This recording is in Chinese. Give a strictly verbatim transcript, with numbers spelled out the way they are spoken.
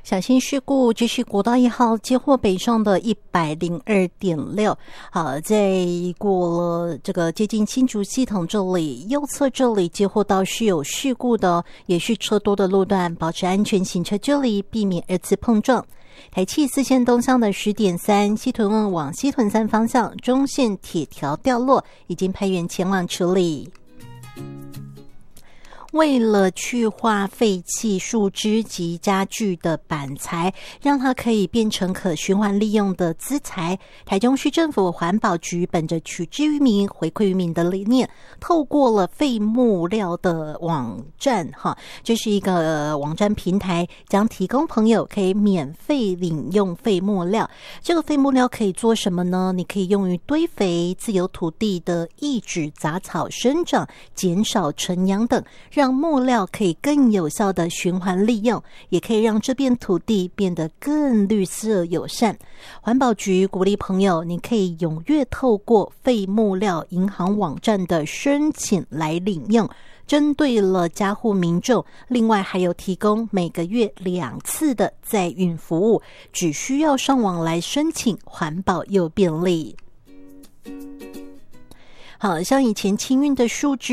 小心事故，这是国道一号接获北上的一百零二点六。好，在过了这个接近新竹系统这里，右侧这里接获到是有事故的，也是车多的路段，保持安全行车距离，避免二次碰撞。台七四线东向的十点三，西屯往西屯三方向中线铁条掉落，已经派员前往处理。为了去化废弃树枝及家具的板材，让它可以变成可循环利用的资材，台中市政府环保局本着取之于民、回馈于民的理念，透过了废木料的网站，哈，这是一个网站平台，将提供朋友可以免费领用废木料。这个废木料可以做什么呢？你可以用于堆肥、自有土地的抑制杂草生长、减少尘扬等，让让木料可以更有效的循环利用，也可以让这片土地变得更绿色友善。环保局鼓励朋友，你可以踊跃透过废木料银行网站的申请来领用，针对了家户民众，另外还有提供每个月两次的载运服务，只需要上网来申请，环保又便利。好像以前清运的树枝